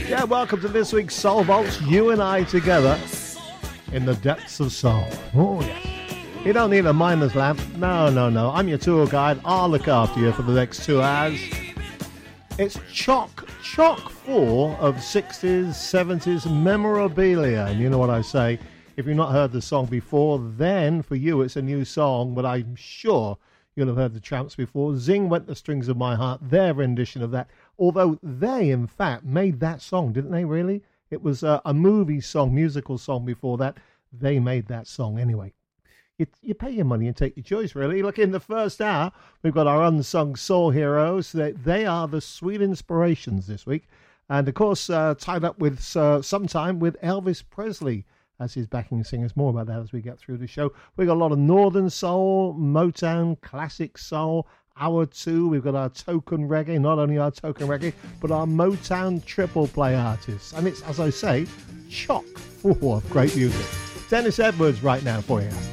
Yeah, welcome to this week's Soul Vaults. You and I together in the depths of soul. Oh, yes. You don't need a miner's lamp. No. I'm your tour guide. I'll look after you for the next 2 hours. It's chock full of 60s, 70s memorabilia. And you know what I say. If you've not heard the song before, then for you it's a new song. But I'm sure you'll have heard the Tramps before. Zing Went the Strings of My Heart, their rendition of that. Although they, in fact, made that song, didn't they, really? It was a movie song, musical song before that. They made that song anyway. You pay your money and take your choice, really. Look, in the first hour, we've got our unsung soul heroes. They are the Sweet Inspirations this week. And, of course, tied up with some time with Elvis Presley as his backing singers. More about that as we get through the show. We've got a lot of Northern Soul, Motown, Classic Soul. Hour 2, we've got our token reggae, not only our token reggae, but our Motown triple play artists. And it's, as I say, chock full of great music. Dennis Edwards right now for you.